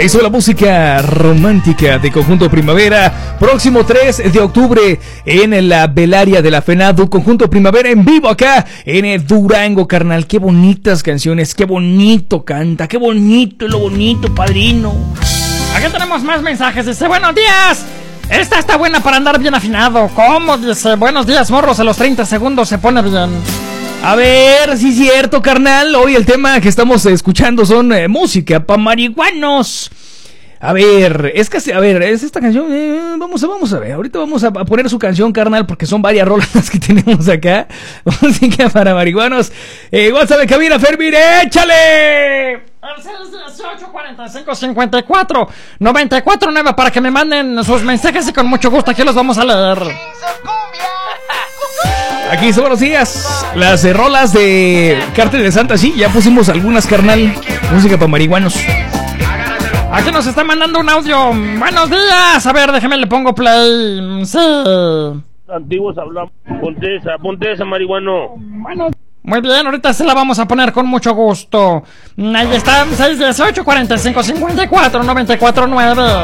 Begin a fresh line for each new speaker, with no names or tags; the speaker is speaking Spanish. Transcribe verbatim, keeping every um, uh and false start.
Eso, la música romántica de Conjunto Primavera. Próximo tres de octubre en la velaria de la FENADU. Conjunto Primavera en vivo acá en el Durango, carnal. Qué bonitas canciones, qué bonito canta, qué bonito, lo bonito, padrino.
Aquí tenemos más mensajes. Dice, buenos días. Esta está buena para andar bien afinado. ¿Cómo? Dice, buenos días, morros. A los treinta segundos se pone bien.
A ver, sí es cierto, carnal. Hoy el tema que estamos escuchando son eh, música pa' marihuanos. A ver, es que, a ver, es esta canción, eh, vamos a, vamos a ver, ahorita vamos a, a poner su canción, carnal, porque son varias rolas las que tenemos acá. Música para marihuanos. Eh, WhatsApp de cabina, Fermín, échale.
Al seis dieciocho cuarenta y cinco cincuenta y cuatro noventa y cuatro nueve para que me manden sus mensajes y con mucho gusto aquí los vamos a leer.
Aquí son, buenos días. Las eh, rolas de Cártel de Santa, sí, ya pusimos algunas, carnal. Música para marihuanos.
Aquí nos está mandando un audio. Buenos días. A ver, déjeme le pongo play. Sí.
Antiguos hablamos. Ponte esa, ponte esa, marihuano.
Bueno, muy bien, ahorita se la vamos a poner con mucho gusto. Ahí está, seis dieciocho cuarenta y cinco cincuenta y cuatro noventa y cuatro nueve.